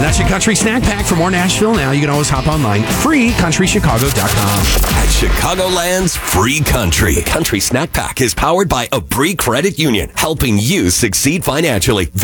That's your Country Snack Pack. For more Nashville Now, you can always hop online. Free, countrychicago.com. At Chicagoland's Free Country. Country Snack Pack is powered by Abri Credit Union, helping you succeed financially.